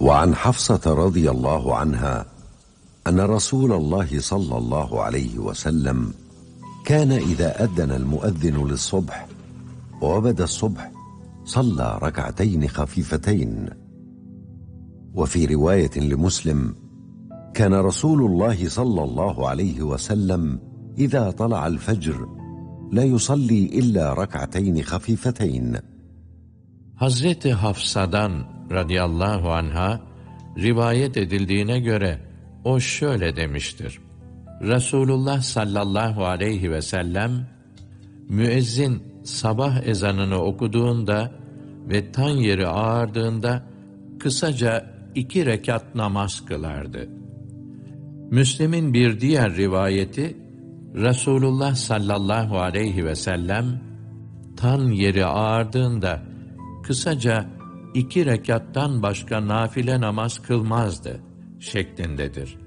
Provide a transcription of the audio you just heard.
وعن حفصة رضي الله عنها أن رسول الله صلى الله عليه وسلم كان إذا أذن المؤذن للصبح ووبد الصبح صلى ركعتين خفيفتين. وفي رواية لمسلم كان رسول الله صلى الله عليه وسلم إذا طلع الفجر لا يصلي إلا ركعتين خفيفتين. Hazreti Hafsa'dan radıyallahu anha rivayet edildiğine göre o şöyle demiştir: Resulullah sallallahu aleyhi ve sellem müezzin sabah ezanını okuduğunda ve tan yeri ağardığında kısaca 2 rekat namaz kılardı. Müslim'in bir diğer rivayeti, Resulullah sallallahu aleyhi ve sellem tan yeri ağardığında kısaca 2 rekattan başka nafile namaz kılmazdı şeklindedir.